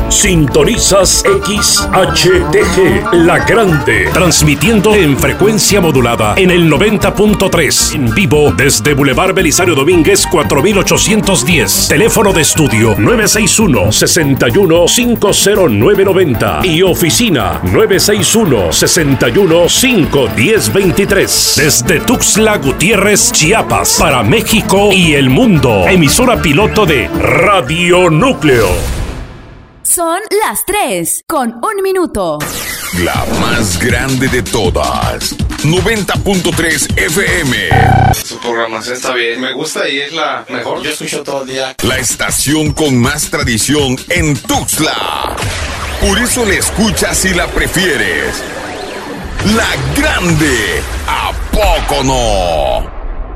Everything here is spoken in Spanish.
Sintonizas XHTG, La Grande, transmitiendo en frecuencia modulada en el 90.3, en vivo desde Boulevard Belisario Domínguez 4810. Teléfono de estudio 961-61-50990 y oficina 961-61-51023. Desde Tuxtla Gutiérrez, Chiapas, para México y el mundo. Emisora piloto de Radio Núcleo. Son las 3 con 1 minuto. La más grande de todas. 90.3 FM. Su programación está bien. Me gusta y es la mejor. Yo escucho todo el día. La estación con más tradición en Tuxtla. Por eso la escuchas y la prefieres. La Grande. ¿A poco no?